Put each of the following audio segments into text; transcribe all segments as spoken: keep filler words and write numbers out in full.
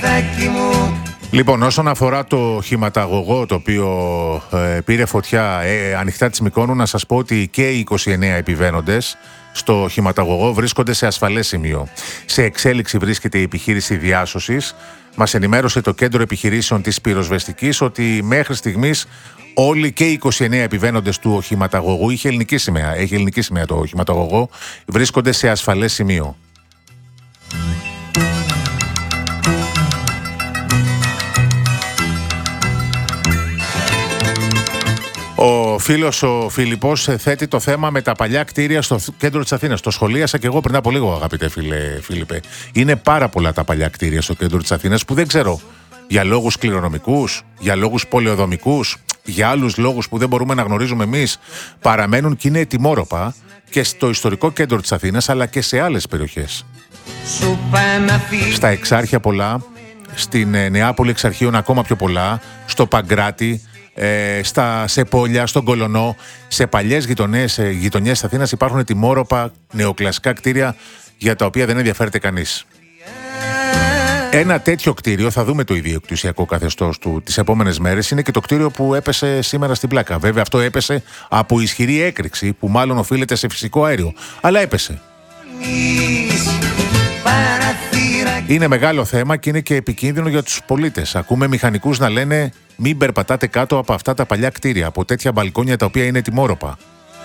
Λοιπόν, όσον αφορά το χηματαγωγό το οποίο ε, πήρε φωτιά ε, ανοιχτά της Μυκόνου, να σας πω ότι και οι είκοσι εννέα επιβαίνοντες στο χηματαγωγό βρίσκονται σε ασφαλές σημείο. Σε εξέλιξη βρίσκεται η επιχείρηση διάσωσης. Μας ενημέρωσε το Κέντρο Επιχειρήσεων της Πυροσβεστικής ότι μέχρι στιγμής όλοι και οι είκοσι εννέα επιβαίνοντες του οχηματαγωγού, είχε ελληνική σημαία, έχει ελληνική σημαία το οχηματαγωγό, βρίσκονται σε ασφαλές σημείο. Ο φίλος ο Φίλιππος θέτει το θέμα με τα παλιά κτίρια στο κέντρο της Αθήνας. Το σχολίασα και εγώ πριν από λίγο, αγαπητέ φίλε Φίλιππε. Είναι πάρα πολλά τα παλιά κτίρια στο κέντρο της Αθήνας που δεν ξέρω, για λόγους κληρονομικούς, για λόγους πολεοδομικούς, για άλλους λόγους που δεν μπορούμε να γνωρίζουμε εμείς, παραμένουν και είναι ετοιμόρροπα και στο ιστορικό κέντρο της Αθήνας αλλά και σε άλλες περιοχές. Στα Εξάρχεια πολλά, στην Νεάπολη Εξαρχείων ακόμα πιο πολλά, στο Παγκράτη, Ε, στα, σε πόλια, στον Κολονό, σε παλιές γειτονιές, ε, γειτονιές της Αθήνας υπάρχουν ετοιμόρροπα νεοκλασικά κτίρια για τα οποία δεν ενδιαφέρεται κανείς. Ένα τέτοιο κτίριο, θα δούμε το ιδιοκτησιακό καθεστώς του τις επόμενες μέρες, είναι και το κτίριο που έπεσε σήμερα στην Πλάκα. Βέβαια αυτό έπεσε από ισχυρή έκρηξη που μάλλον οφείλεται σε φυσικό αέριο, αλλά έπεσε. Είναι μεγάλο θέμα και είναι και επικίνδυνο για τους πολίτες. Ακούμε μηχανικούς να λένε μην περπατάτε κάτω από αυτά τα παλιά κτίρια, από τέτοια μπαλκόνια τα οποία είναι ετοιμόρροπα.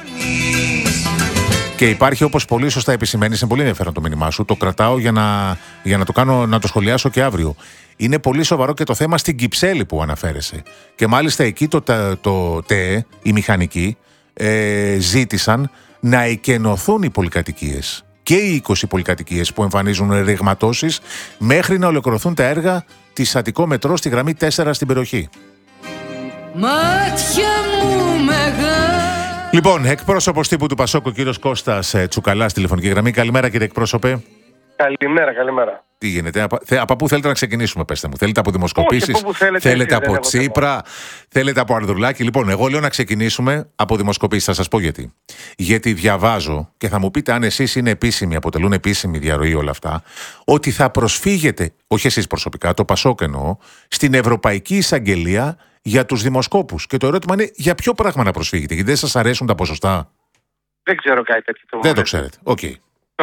Και υπάρχει, όπως πολύ σωστά επισημαίνεις, είναι πολύ ενδιαφέρον το μήνυμά σου, το κρατάω για να, για να το κάνω, να το σχολιάσω και αύριο. Είναι πολύ σοβαρό και το θέμα στην Κυψέλη που αναφέρεσαι. Και μάλιστα εκεί το, το, το ΤΕΕ, οι μηχανικοί, ε, ζήτησαν να εκενωθούν οι πολυκατοικίες. Και οι είκοσι πολυκατοικίες που εμφανίζουν ρηγματώσεις μέχρι να ολοκληρωθούν τα έργα της Αττικό Μετρό στη γραμμή τέσσερα στην περιοχή. Μάτια μου μεγάλα. Λοιπόν, εκπρόσωπος τύπου του Πασόκ, ο κύριος Κώστας Τσουκαλάς, τηλεφωνική γραμμή. Καλημέρα, κύριε εκπρόσωπε. Καλημέρα, καλημέρα. Τι γίνεται, από, από πού θέλετε να ξεκινήσουμε, πέστε μου? Θέλετε από δημοσκοπήσεις, θέλετε, θέλετε από Τσίπρα, θέλετε από Ανδρουλάκη? Λοιπόν, εγώ λέω να ξεκινήσουμε από δημοσκοπήσεις. Θα σας πω γιατί. Γιατί διαβάζω, και θα μου πείτε αν εσείς είναι επίσημοι, αποτελούν επίσημη διαρροή όλα αυτά, ότι θα προσφύγετε, όχι εσείς προσωπικά, το Πασόκ εννοώ, στην Ευρωπαϊκή Εισαγγελία για τους δημοσκόπους. Και το ερώτημα είναι για ποιο πράγμα να προσφύγετε? Γιατί δεν σας αρέσουν τα ποσοστά? Δεν ξέρω κάτι τέτοιο. Δεν το ξέρετε. Οκ. Okay.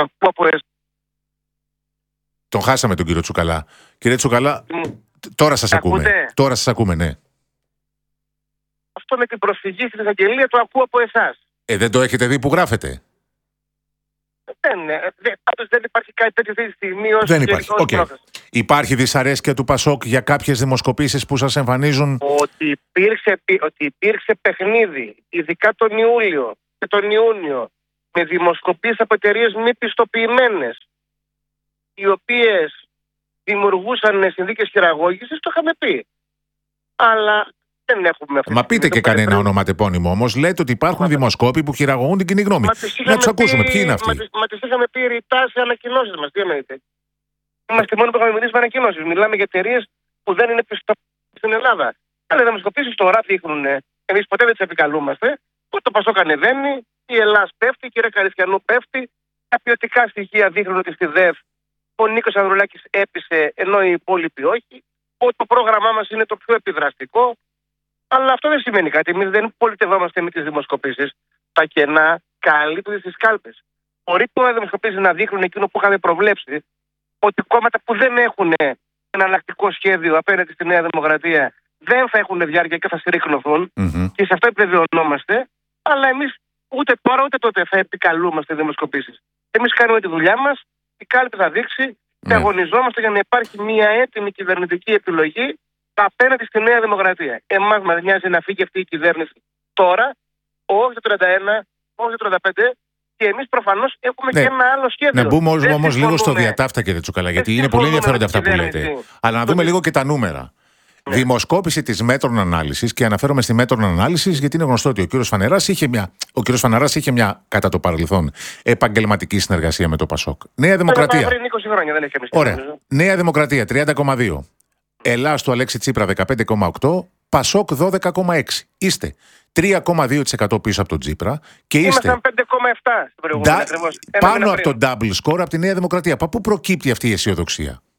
Τον χάσαμε τον κύριο Τσουκαλά. Κύριε Τσουκαλά, τώρα σας ακούμε. Ακούτε? Τώρα σας ακούμε, ναι. Αυτό με την προσφυγή στην εισαγγελία το ακούω από εσάς. Ε, δεν το έχετε δει που γράφετε? Δεν, δεν, δεν υπάρχει κάτι τέτοιο αυτή τη στιγμή. Δεν υπάρχει. Okay. Υπάρχει δυσαρέσκεια του Πασόκ για κάποιες δημοσκοπήσεις που σας εμφανίζουν? Ότι υπήρξε, ότι υπήρξε παιχνίδι, ειδικά τον Ιούλιο και τον Ιούνιο, με δημοσκοπήσεις από εταιρείες μη πιστοποιημένες, οι οποίες δημιουργούσαν συνθήκες χειραγώγησης, το είχαμε πει. Αλλά δεν έχουμε αυτή. Μα πείτε και κανένα ονοματεπώνυμο όμως. Λέτε ότι υπάρχουν Μα... δημοσκόποι που χειραγωγούν την κοινή γνώμη. Να τους ακούσουμε. Ποιοι είναι αυτοί? Μα, μα τις είχαμε πει ρητά σε ανακοινώσεις μας. Τι εννοείτε? Είμαστε μόνοι που είχαμε μιλήσει με ανακοινώσεις. Μιλάμε για εταιρείες που δεν είναι πιστοποιημένες στην Ελλάδα. Αλλά δημοσκοπήσεις τώρα δείχνουν. Εμείς ποτέ δεν τις επικαλούμαστε. Που το Πασόκ ανεβαίνει, η Ελλάδα πέφτει, η κυρία Καριστιανού πέφτει. Τα ποιοτικά στοιχεία δείχνουν ότι στη ΔΕΒ ο Νίκος Ανδρουλάκης έπεισε, ενώ οι υπόλοιποι όχι. Ότι το πρόγραμμά μας είναι το πιο επιδραστικό. Αλλά αυτό δεν σημαίνει κάτι. Εμείς δεν πολιτευόμαστε με τις δημοσκοπήσεις. Τα κενά καλύπτονται στις κάλπες. Μπορεί τώρα οι δημοσκοπήσεις να δείχνουν εκείνο που είχαμε προβλέψει, ότι κόμματα που δεν έχουν εναλλακτικό σχέδιο απέναντι στη Νέα Δημοκρατία δεν θα έχουν διάρκεια και θα συρρυκνωθούν. Mm-hmm. Και σε αυτό επιβεβαιωνόμαστε. Αλλά εμείς ούτε τώρα ούτε τότε θα επικαλούμαστε δημοσκοπήσεις. Εμείς κάνουμε τη δουλειά μας. Η κάλπη θα δείξει και mm. αγωνιζόμαστε για να υπάρχει μια έτοιμη κυβερνητική επιλογή απέναντι στη Νέα Δημοκρατία. Εμάς μας νοιάζει να φύγει αυτή η κυβέρνηση τώρα, όχι το τριάντα ένα, όχι το τριάντα πέντε, και εμείς προφανώς έχουμε ναι. και ένα άλλο σχέδιο. Να μπούμε όμως, όμως λίγο στο διατάφτα, κύριε Τσουκαλά, γιατί είναι πολύ ενδιαφέροντα αυτά που λέτε. Αλλά να δούμε λίγο και τα νούμερα. Ναι. Δημοσκόπηση της Μέτρων Ανάλυσης, και αναφέρομαι στη Μέτρων Ανάλυσης γιατί είναι γνωστό ότι ο κύριος Φανεράς είχε μια, ο κύριος Φανεράς είχε μια κατά το παρελθόν επαγγελματική συνεργασία με το Πασόκ. Νέα Δημοκρατία. Πριν είκοσι χρόνια δεν έχει Ωραία. Νέα Δημοκρατία τριάντα κόμμα δύο. Ελλάς του Αλέξη Τσίπρα δεκαπέντε κόμμα οκτώ. Πασόκ δώδεκα κόμμα έξι. Είστε τρία κόμμα δύο τοις εκατό πίσω από τον Τσίπρα και είστε. Ήμασταν πέντε κόμμα επτά στην προηγούμενη. Πάνω από το double score από τη Νέα Δημοκρατία. Από πού προκύπτει αυτή η αισιοδοξία?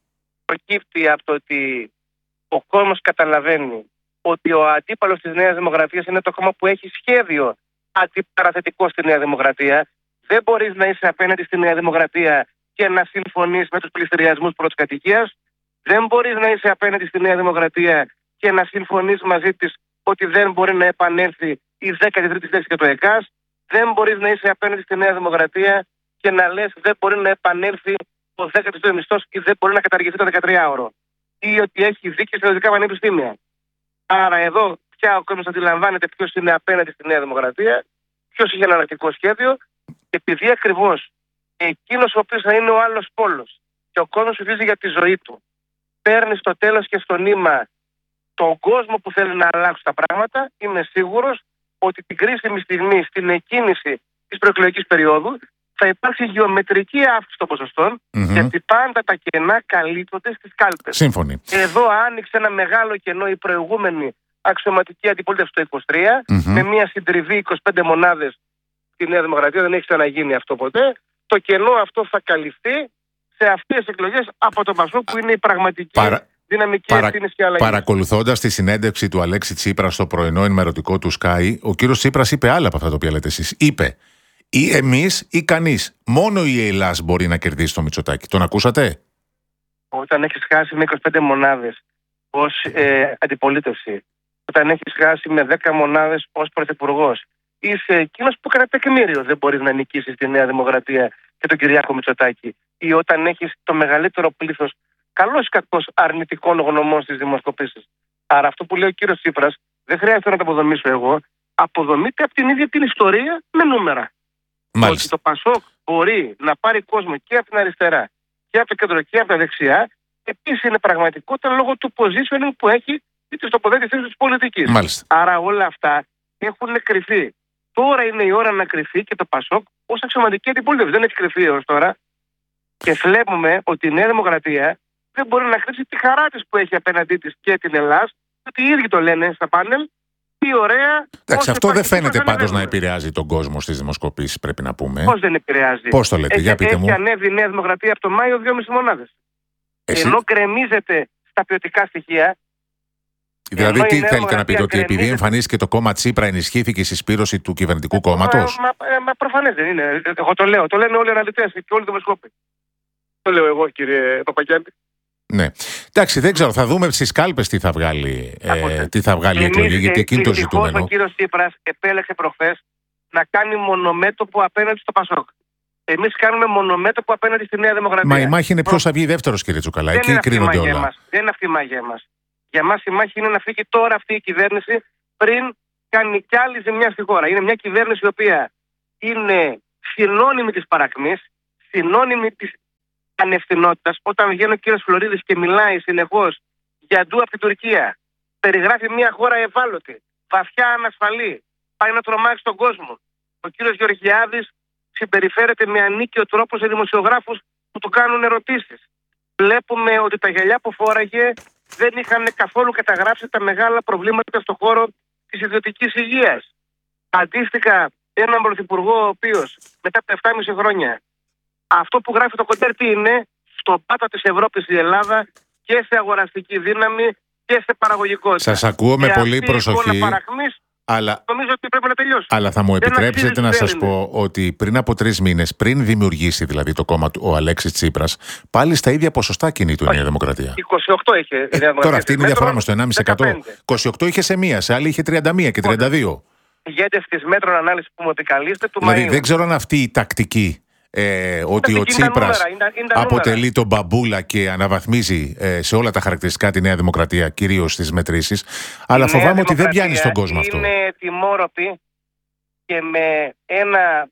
προκύπτει από το ότι ο κόσμος καταλαβαίνει ότι ο αντίπαλος της Νέας Δημοκρατίας είναι το κόμμα που έχει σχέδιο αντιπαραθετικό στη Νέα Δημοκρατία. Δεν μπορείς να είσαι απέναντι στη Νέα Δημοκρατία και να συμφωνείς με τους πληστηριασμούς πρωτοκατοικίας. Δεν μπορείς να είσαι απέναντι στη Νέα Δημοκρατία και να συμφωνείς μαζί της ότι δεν μπορεί να επανέλθει η δέκατη τρίτη θέση για το ΕΚΑΣ. Δεν μπορείς να είσαι απέναντι στη Νέα Δημοκρατία και να λες δεν μπορεί να επανέλθει ο δέκατος τρίτος μισθός ή δεν μπορεί να καταργηθεί το δεκατριάωρο. Ή ότι έχει δίκιο στα δυτικά πανεπιστήμια. Άρα εδώ πια ο κόσμος αντιλαμβάνεται ποιος είναι απέναντι στη Νέα Δημοκρατία, ποιος έχει εναλλακτικό σχέδιο, επειδή ακριβώς εκείνος ο οποίος θα είναι ο άλλος πόλος και ο κόσμος ψηφίζει για τη ζωή του, παίρνει στο τέλος και στο νήμα τον κόσμο που θέλει να αλλάξουν τα πράγματα, είμαι σίγουρος ότι την κρίσιμη στιγμή στην εκκίνηση της προεκλογικής περίοδου θα υπάρξει γεωμετρική αύξηση των ποσοστών, mm-hmm. γιατί πάντα τα κενά καλύπτονται στις κάλπες. Σύμφωνοι. Εδώ άνοιξε ένα μεγάλο κενό η προηγούμενη αξιωματική αντιπολίτευση το είκοσι τρία, mm-hmm. με μια συντριβή είκοσι πέντε μονάδες στη Νέα Δημοκρατία, δεν έχει ξαναγίνει αυτό ποτέ. Το κενό αυτό θα καλυφθεί σε αυτές τις εκλογές από το Πασόκ που είναι η πραγματική Παρα... δυναμική Παρα... ευθύνη και αλλαγή. Παρακολουθώντας τη συνέντευξη του Αλέξη Τσίπρα στο πρωινό ενημερωτικό του Sky, ο κύριος Τσίπρας είπε άλλα από αυτά τα οποία λέτε εσείς. Είπε ή εμείς ή κανείς. Μόνο η Ελλάς μπορεί να κερδίσει το Μητσοτάκη. Τον ακούσατε? Όταν έχεις χάσει με είκοσι πέντε μονάδες ως ε, αντιπολίτευση, όταν έχεις χάσει με δέκα μονάδες ως πρωθυπουργός, είσαι εκείνος που έκανε τεκμήριο. Δεν μπορείς να νικήσεις τη Νέα Δημοκρατία και τον Κυριάκο Μητσοτάκη. Ή όταν έχεις το μεγαλύτερο πλήθος καλώς ή κακώς αρνητικών γνωμών στις δημοσκοπήσεις. Άρα αυτό που λέει ο κύριος Τσίπρας δεν χρειάζεται να το αποδομήσω εγώ. Αποδομείται από την ίδια την ιστορία με νούμερα. Μάλιστα. Ότι το Πασόκ μπορεί να πάρει κόσμο και από την αριστερά και από το κέντρο και από τα δεξιά, επίσης είναι πραγματικότητα λόγω του positioning που έχει ή της τοποθέτησης της πολιτικής. Μάλιστα. Άρα όλα αυτά έχουν κρυφθεί. Τώρα είναι η ώρα να κρυφθεί και το Πασόκ ως αξιωματική αντιπολίτευση. Δεν έχει κρυφθεί έως τώρα. Και βλέπουμε ότι η Νέα Δημοκρατία δεν μπορεί να κρύψει τη χαρά της που έχει απέναντί της και την Ελλάδα, ότι οι ίδιοι το λένε στα πάνελ. Τι ωραία. Εντάξει, αυτό δεν φαίνεται πάντως να επηρεάζει τον κόσμο στις δημοσκοπήσεις, πρέπει να πούμε. Πώς δεν επηρεάζει? Πώς το λέτε, έχει, για πείτε έχει μου. Έχει ανέβει η Νέα Δημοκρατία από τον Μάιο δυόμισι μονάδες. Εσύ... Ενώ κρεμίζεται στα ποιοτικά στοιχεία. Δηλαδή, τι θέλετε να πείτε, ότι επειδή εμφανίστηκε το κόμμα Τσίπρα ενισχύθηκε η συσπήρωση του κυβερνητικού κόμματος? Μα, μα, μα προφανές δεν είναι. Εγώ το λέω. Το λένε όλοι οι αναλυτές και όλοι οι δημοσκόποι. Το λέω εγώ, κύριε Παπαγιάννη. Ναι. Εντάξει, δεν ξέρω. Θα δούμε στις κάλπες τι θα βγάλει, ε, τι θα βγάλει η εκλογή, γιατί εκείνη το ζητούμενο. Ο κύριος Τσίπρας επέλεξε προχθές να κάνει μονομέτωπο απέναντι στο Πασόκ. Εμείς κάνουμε μονομέτωπο απέναντι στη Νέα Δημοκρατία. Μα η μάχη είναι ποιος θα βγει δεύτερος, κύριε Τσουκαλά. Εκεί κρίνονται όλα. Μας. Δεν είναι αυτή η μάχη μας. Για μας η μάχη είναι να φύγει τώρα αυτή η κυβέρνηση πριν κάνει κι άλλη ζημιά στη χώρα. Είναι μια κυβέρνηση η οποία είναι συνώνυμη της παρακμής, συνώνυμη της ανευθυνότητας. Όταν βγαίνει ο κύριος Φλωρίδης και μιλάει συνεχώς για ντου από την Τουρκία, περιγράφει μια χώρα ευάλωτη, βαθιά ανασφαλή, πάει να τρομάξει τον κόσμο. Ο κύριος Γεωργιάδης συμπεριφέρεται με ανίκαιο τρόπο σε δημοσιογράφους που του κάνουν ερωτήσεις. Βλέπουμε ότι τα γυαλιά που φόραγε δεν είχαν καθόλου καταγράψει τα μεγάλα προβλήματα στον χώρο της ιδιωτικής υγείας. Αντίστοιχα, έναν πρωθυπουργό ο οποίος μετά από επτά και μισό χρόνια, αυτό που γράφει το Κοντέρ τι είναι, στο πάτο της Ευρώπης η Ελλάδα και σε αγοραστική δύναμη και σε παραγωγικότητα. Σας ακούω με και πολύ προσοχή. Αλλά, νομίζω ότι πρέπει να τελειώσει. Αλλά θα μου επιτρέψετε να σας πω ότι πριν από τρεις μήνες, πριν δημιουργήσει δηλαδή το κόμμα του ο Αλέξης Τσίπρας, πάλι στα ίδια ποσοστά κινεί του η Νέα Δημοκρατία. είκοσι οκτώ είχε η Νέα Δημοκρατία. Τώρα αυτή είναι η διαφορά μας, το ενάμιση τοις εκατό. είκοσι οκτώ είχε σε μία, σε άλλη είχε τριάντα ένα και τριάντα δύο. Ηγέτες της μέτρων ανάλυσης που μου επικαλείστε του δηλαδή, Μαΐου. δεν ξέρω αν αυτή η τακτική. Ε, ότι ο Τσίπρας αποτελεί τον μπαμπούλα και αναβαθμίζει ε, σε όλα τα χαρακτηριστικά τη Νέα Δημοκρατία, κυρίως στις μετρήσεις. Αλλά φοβάμαι ότι δεν πιάνει στον κόσμο αυτό. Είναι τιμόρροπη και με, ένα,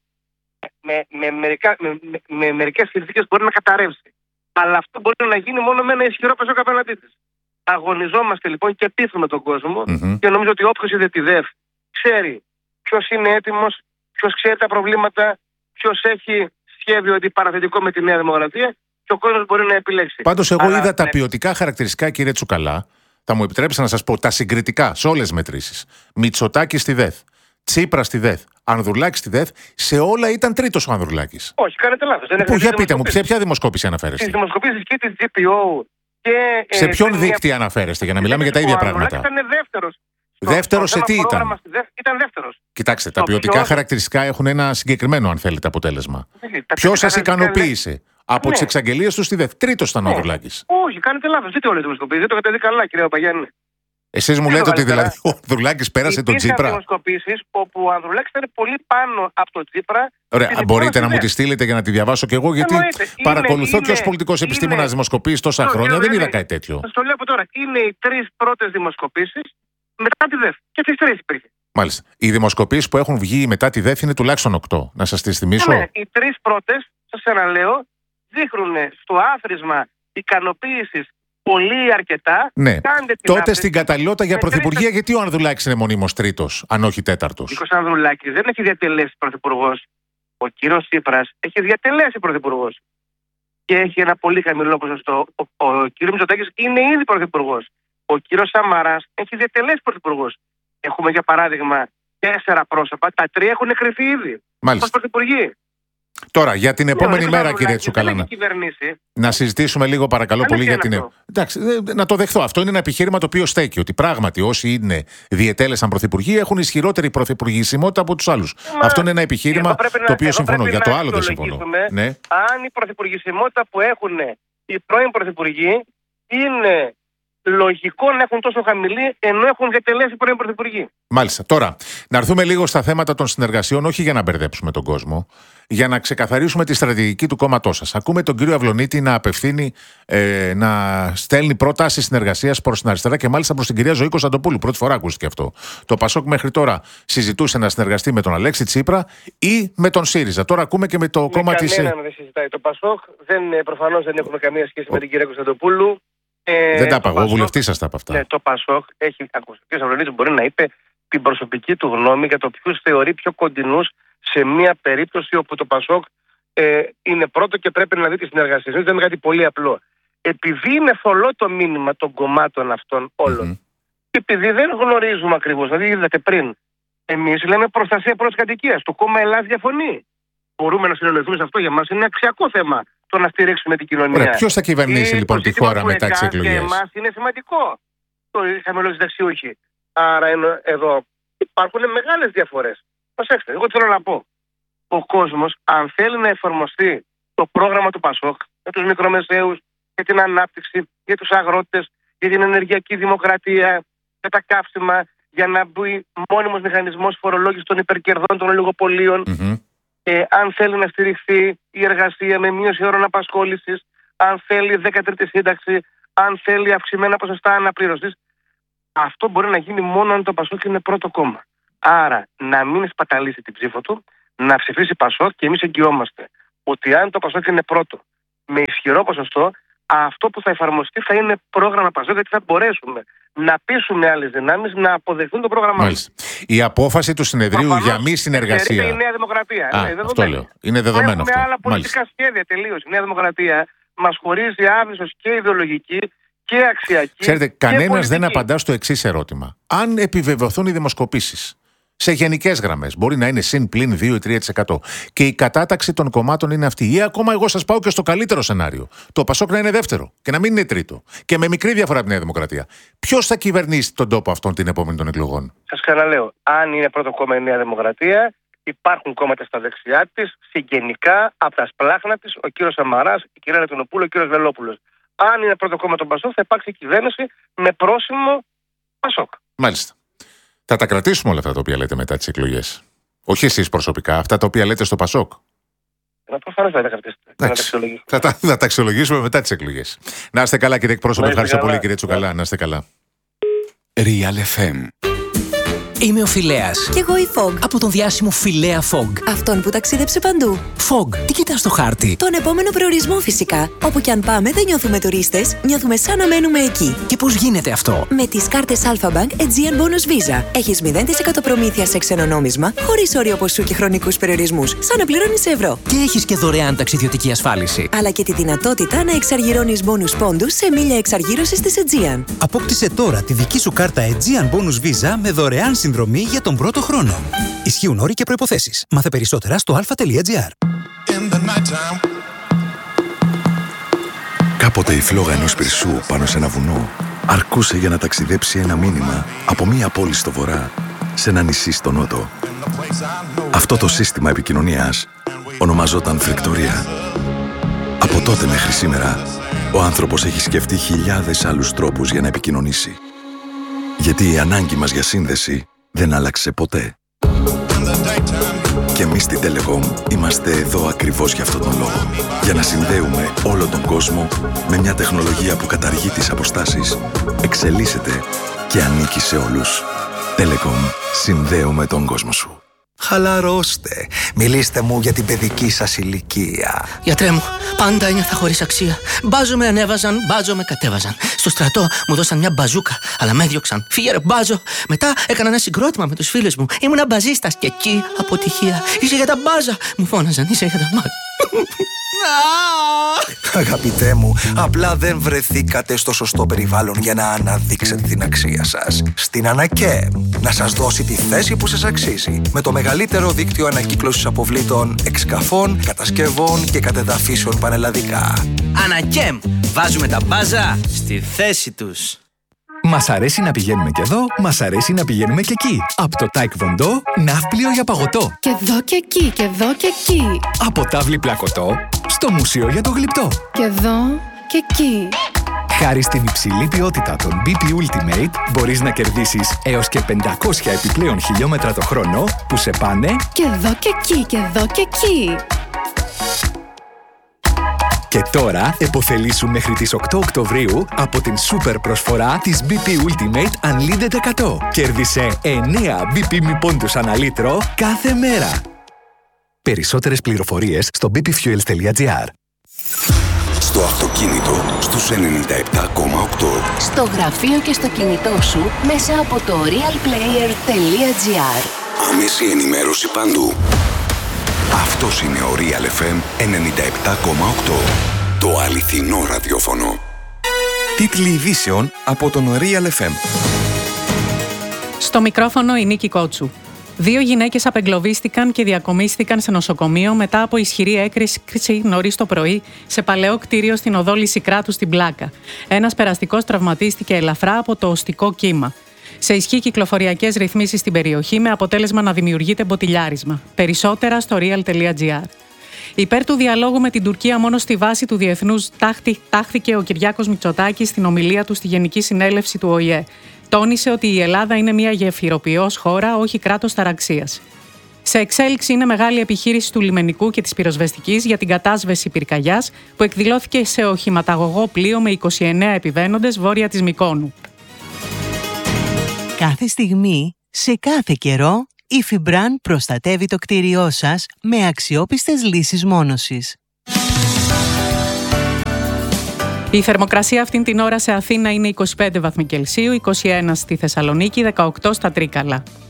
με, με, μερικά, με, με, με μερικές συνθήκες μπορεί να καταρρεύσει. Αλλά αυτό μπορεί να γίνει μόνο με ένα ισχυρό Πασόκ απέναντί της. Αγωνιζόμαστε λοιπόν και πείθουμε τον κόσμο mm-hmm. και νομίζω ότι όποιος είδε τη ΔΕΦ ξέρει ποιος είναι έτοιμος, ποιος ξέρει τα προβλήματα, ποιος έχει σχέδιο αντιπαραθετικό με τη Νέα Δημοκρατία και ο κόσμος μπορεί να επιλέξει. Πάντως, εγώ Αλλά, είδα ναι. τα ποιοτικά χαρακτηριστικά, κύριε Τσουκαλά, θα μου επιτρέψετε να σας πω, τα συγκριτικά σε όλες τις μετρήσεις. Μητσοτάκη στη ΔΕΘ, Τσίπρα στη ΔΕΘ, Ανδρουλάκη στη ΔΕΘ, σε όλα ήταν τρίτος ο Ανδρουλάκης. Όχι, κάνετε λάθος. Πού, για πείτε μου, ποια, ποια δημοσκόπηση αναφέρεστε? Στις δημοσκοπήσεις και της τζι πι ο Και, σε ε, ποιον μια... δείκτη αναφέρεστε, για να μιλάμε για τα ίδια πράγματα? Ήταν δεύτερος. Δεύτερος σε τι ήταν? Ήταν δεύτερος. Κοιτάξτε, τα ποιοτικά ποιος... χαρακτηριστικά έχουν ένα συγκεκριμένο, αν θέλετε, αποτέλεσμα. Ποιος σας ικανοποίησε? Δε... Από ναι. τις εξαγγελίες του στη δεύτερη. Τρίτος ήταν ναι. ο Ανδρουλάκης. Όχι, κάνετε λάθος. Δεν το λέτε δημοσκοπήσεις. Δεν το έχετε δει καλά, κύριε Παπαγιάννη. Εσείς μου λέτε ότι δηλαδή ο Ανδρουλάκης πέρασε τον Τσίπρα? Υπήρχαν δημοσκοπήσεις όπου ο Ανδρουλάκης ήταν πολύ πάνω από τον Τσίπρα. Ωραία, μπορείτε να μου τη στείλετε για να τη διαβάσω κι εγώ, γιατί Εννοείται. παρακολουθώ είναι, και ως πολιτικός επιστήμονας δημοσκοπήσεις τόσα χρόνια, δεν είδα κάτι τέτοιο. Σας το λέω από τώρα. Είναι οι τρεις πρώτες δημοσκοπήσεις μετά τη ΔΕΦ. Και τις τρεις υπήρχε. Μάλιστα. Οι δημοσκοπήσεις που έχουν βγει μετά τη ΔΕΦ είναι τουλάχιστον οκτώ. Να σας τις θυμίσω. Ναι, οι τρεις πρώτες, σας αναλέω, δείχνουν στο άθροισμα ικανοποίησης πολύ αρκετά. Ναι. Τότε άθεση, στην καταλληλότητα για πρωθυπουργία, γιατί ο Ανδρουλάκης είναι μονίμως τρίτος, αν όχι τέταρτος? Ο κ. Ανδρουλάκης δεν έχει διατελέσει πρωθυπουργός. Ο κ. Τσίπρας έχει διατελέσει πρωθυπουργός. Και έχει ένα πολύ χαμηλό ποσοστό. Ο, ο, ο κ. Μητσοτάκης είναι ήδη πρωθυπουργός. Ο κ. Σαμαράς έχει διατελέσει πρωθυπουργός. Έχουμε για παράδειγμα τέσσερα πρόσωπα, τα τρία έχουν εκκριθεί ήδη. Μάλιστα. Ως πρωθυπουργοί. Τώρα, για την επόμενη μέρα, κύριε Τσουκαλά, να συζητήσουμε λίγο παρακαλώ πολύ για την. Εντάξει, να το δεχθώ. Αυτό είναι ένα επιχείρημα το οποίο στέκει. Ότι πράγματι όσοι είναι διετέλεσαν πρωθυπουργοί έχουν ισχυρότερη πρωθυπουργησιμότητα από τους άλλους. Μα, αυτό είναι ένα επιχείρημα το να, οποίο συμφωνώ. Για το άλλο δεν συμφωνώ. Ναι. Αν η πρωθυπουργησιμότητα που έχουν οι πρώην πρωθυπουργοί είναι λογικό να έχουν τόσο χαμηλή, ενώ έχουν διατελέσει πρώην πρωθυπουργοί. Μάλιστα. Τώρα, να έρθουμε λίγο στα θέματα των συνεργασιών, όχι για να μπερδέψουμε τον κόσμο, για να ξεκαθαρίσουμε τη στρατηγική του κόμματός σας. Ακούμε τον κύριο Αυλονίτη να απευθύνει, ε, να στέλνει πρόταση συνεργασίας προς την αριστερά και μάλιστα προς την κυρία Ζωή Κωνσταντοπούλου. Πρώτη φορά ακούστηκε αυτό. Το Πασόκ μέχρι τώρα συζητούσε να συνεργαστεί με τον Αλέξη Τσίπρα ή με τον ΣΥΡΙΖΑ. Τώρα ακούμε και με το με κόμμα της. Κανέναν δεν συζητάει το Πασόκ. Προφανώς δεν έχουμε καμία σχέση με την κυρία Κωνσταντοπούλου. Ε, δεν τα είπα εγώ, βουλευτή σας τα είπα αυτά. Ναι, το Πασόκ έχει ακούσει. Ο κ. Αυλονίτης μπορεί να είπε την προσωπική του γνώμη για το ποιους θεωρεί πιο κοντινούς σε μια περίπτωση όπου το Πασόκ ε, είναι πρώτο και πρέπει να δει τη συνεργασία. Δεν είναι κάτι πολύ απλό. Επειδή είναι θολό το μήνυμα των κομμάτων αυτών όλων, mm-hmm. και επειδή δεν γνωρίζουμε ακριβώς, δηλαδή είδατε πριν, εμείς λέμε προστασία πρώτης κατοικίας. Το κόμμα Ελλάς διαφωνεί. Μπορούμε να συνεννοηθούμε σε αυτό, για μας είναι αξιακό θέμα το να στηρίξουμε την κοινωνία. Ποιος θα κυβερνήσει λοιπόν τη χώρα μετά τις εκλογές? Για εμάς είναι σημαντικό το χαμηλό συνταξιούχοι. Άρα εδώ υπάρχουν μεγάλες διαφορές. Προσέξτε, εγώ τι θέλω να πω. Ο κόσμος, αν θέλει να εφαρμοστεί το πρόγραμμα του Πασόκ για τους μικρομεσαίους, για την ανάπτυξη, για τους αγρότες, για την ενεργειακή δημοκρατία, για τα καύσιμα, για να μπει μόνιμος μηχανισμός φορολόγησης των υπερκερδών των ολιγοπολίων, mm-hmm. ε, αν θέλει να στηριχθεί η εργασία με μείωση ώρων απασχόλησης, αν θέλει δέκατη σύνταξη, αν θέλει αυξημένα ποσοστά αναπλήρωσης, αυτό μπορεί να γίνει μόνο αν το Πασόκ είναι πρώτο κόμμα. Άρα να μην σπαταλήσει την ψήφο του, να ψηφίσει Πασόκ, και εμείς εγγυόμαστε ότι αν το Πασόκ είναι πρώτο με ισχυρό ποσοστό, αυτό που θα εφαρμοστεί θα είναι πρόγραμμα Πασόκ, γιατί θα μπορέσουμε να πείσουμε άλλες δυνάμεις να αποδεχθούν το πρόγραμμα μας. Η απόφαση του συνεδρίου Προφανώς, για μη συνεργασία. Είναι η Νέα Δημοκρατία. Α, είναι αυτό λέω. Είναι δεδομένο Έχουμε αυτό. άλλα πολιτικά Μάλιστα. σχέδια τελείως. Η Νέα Δημοκρατία μας χωρίζει άβυσος και ιδεολογική και αξιακή. Ξέρετε, κανένας δεν απαντά στο εξής ερώτημα. Αν επιβεβαιωθούν οι δημοσκοπήσεις σε γενικές γραμμές, μπορεί να είναι συν, πλην δύο ή τρία τοις εκατό, και η κατάταξη των κομμάτων είναι αυτή, ή ακόμα εγώ σας πάω και στο καλύτερο σενάριο, το Πασόκ να είναι δεύτερο και να μην είναι τρίτο, και με μικρή διαφορά από τη Νέα Δημοκρατία, ποιος θα κυβερνήσει τον τόπο αυτόν την επόμενη των εκλογών? Σας ξαναλέω, αν είναι πρώτο κόμμα η Νέα Δημοκρατία, υπάρχουν κόμματα στα δεξιά της, συγγενικά από τα σπλάχνα της, ο κύριος Σαμαράς, η κυρία Λατινοπούλου, ο κύριος Βελόπουλος. Αν είναι πρώτο κόμμα τον Πασόκ, θα υπάρξει κυβέρνηση με πρόσημο Πασόκ. Μάλιστα. Θα τα κρατήσουμε όλα αυτά τα οποία λέτε μετά τις εκλογές? Όχι εσείς προσωπικά, αυτά τα οποία λέτε στο Πασόκ. Προφανώς θα τα κρατήσετε. Θα τα, θα τα αξιολογήσουμε μετά τις εκλογές. Να είστε καλά, κύριε εκπρόσωπε. Ευχαριστώ πολύ, κύριε Τσουκαλά. Να είστε καλά. Real εφ εμ. Είμαι ο Φιλέας. Κι εγώ η Fog. Από τον διάσημο Φιλέα Fog. Αυτόν που ταξίδεψε παντού. Fog, τι κοιτάς στο χάρτη? Τον επόμενο προορισμό φυσικά. Όπου κι αν πάμε δεν νιώθουμε τουρίστες, νιώθουμε σαν να μένουμε εκεί. Και πώς γίνεται αυτό? Με τις κάρτες Alpha Bank Aegean Bonus Visa. Έχεις μηδέν τοις εκατό προμήθεια σε ξένο νόμισμα, χωρίς όριο ποσού και χρονικούς περιορισμούς, σαν να πληρώνεις σε ευρώ. Και έχεις και δωρεάν ταξιδιωτική ασφάλιση. Αλλά και τη δυνατότητα να εξαργυρώνεις bonus πόντους σε μίλια εξαργύρωσης της Aegean. Απόκτησε τώρα τη δική σου κάρτα Aegean Bonus Visa με δωρεάν συνδρομή για τον πρώτο χρόνο. Ισχύουν όροι και προϋποθέσεις. Μάθε περισσότερα στο alpha τελεία gr. Κάποτε η φλόγα ενός πυρσού πάνω σε ένα βουνό αρκούσε για να ταξιδέψει ένα μήνυμα από μία πόλη στο βορρά σε ένα νησί στο νότο. Αυτό το σύστημα επικοινωνίας ονομαζόταν φρικτορία. Από τότε μέχρι σήμερα, ο άνθρωπος έχει σκεφτεί χιλιάδες άλλους τρόπους για να επικοινωνήσει. Γιατί η ανάγκη μας για σύνδεση δεν άλλαξε ποτέ. Και εμείς στην Telecom είμαστε εδώ ακριβώς για αυτόν τον λόγο. Για να συνδέουμε όλο τον κόσμο με μια τεχνολογία που καταργεί τις αποστάσεις, εξελίσσεται και ανήκει σε όλους. Telecom, συνδέουμε τον κόσμο σου. Χαλαρώστε. Μιλήστε μου για την παιδική σας ηλικία. Γιατρέ μου, πάντα ένιωθα χωρίς αξία. Μπάζο με ανέβαζαν, μπάζο με κατέβαζαν. Στο στρατό μου δώσαν μια μπαζούκα, αλλά με έδιωξαν. Φύγε ρε μπάζο. Μετά έκανα ένα συγκρότημα με τους φίλους μου. Ήμουνα μπαζίστας και εκεί αποτυχία. Είσαι για τα μπάζα. Μου φώναζαν, είσαι για τα μπάζα. Αγαπητέ μου, απλά δεν βρεθήκατε στο σωστό περιβάλλον για να αναδείξετε την αξία σας. Στην Ανακέμ, να σας δώσει τη θέση που σας αξίζει. Με το μεγαλύτερο δίκτυο ανακύκλωσης αποβλήτων, εξκαφών, κατασκευών και κατεδαφίσεων πανελλαδικά. Ανακέμ, βάζουμε τα μπάζα στη θέση τους. Μας αρέσει να πηγαίνουμε και εδώ, μας αρέσει να πηγαίνουμε και εκεί. Από το Taekwondo, ναύπλιο για παγωτό. Και εδώ και εκεί, και εδώ και εκεί. Από τάβλη πλακωτό, στο μουσείο για το γλυπτό. Και εδώ και εκεί. Χάρη στην υψηλή ποιότητα των μπι πι Ultimate, μπορείς να κερδίσεις έως και πεντακόσια επιπλέον χιλιόμετρα το χρόνο που σε πάνε και εδώ και εκεί, και εδώ και εκεί. Και τώρα επωφελήσου μέχρι τις οκτώ Οκτωβρίου από την σούπερ προσφορά της μπι πι Ultimate Unlimited εκατό. Κέρδισε εννέα μπι πι μη πόντους ανά λίτρο κάθε μέρα. Περισσότερες πληροφορίες στο μπι πι fuels τελεία τζι άρ. Στο αυτοκίνητο στους ενενήντα επτά κόμμα οκτώ. Στο γραφείο και στο κινητό σου μέσα από το realplayer τελεία τζι άρ. Άμεση ενημέρωση παντού. Αυτός είναι ο Real εφ εμ ενενήντα επτά κόμμα οκτώ. Το αληθινό ραδιόφωνο. Τίτλοι ειδήσεων από τον Real εφ εμ. Στο μικρόφωνο η Νίκη Κότσου. Δύο γυναίκες απεγκλωβίστηκαν και διακομίστηκαν σε νοσοκομείο μετά από ισχυρή έκρηξη νωρίς το πρωί σε παλαιό κτίριο στην οδό Λυσικράτου στην Πλάκα. Ένας περαστικός τραυματίστηκε ελαφρά από το οστικό κύμα. Σε ισχύ κυκλοφοριακές ρυθμίσεις στην περιοχή με αποτέλεσμα να δημιουργείται μποτιλιάρισμα. Περισσότερα στο real τελεία τζι άρ. Υπέρ του διαλόγου με την Τουρκία μόνο στη βάση του διεθνούς τάχθηκε ο Κυριάκος Μητσοτάκης στην ομιλία του στη Γενική Συνέλευση του Ο Η Ε. Τόνισε ότι η Ελλάδα είναι μια γεφυροποιός χώρα, όχι κράτος ταραξίας. Σε εξέλιξη είναι μεγάλη επιχείρηση του λιμενικού και της πυροσβεστικής για την κατάσβεση πυρκαγιάς που εκδηλώθηκε σε οχηματαγωγό πλοίο με είκοσι εννέα επιβαίνοντες βόρεια της Μυκόνου. Κάθε στιγμή, σε κάθε καιρό, η Φιμπράν προστατεύει το κτίριό σας με αξιόπιστες λύσεις μόνωσης. Η θερμοκρασία αυτήν την ώρα σε Αθήνα είναι είκοσι πέντε βαθμοί Κελσίου, είκοσι ένα στη Θεσσαλονίκη, δεκαοκτώ στα Τρίκαλα.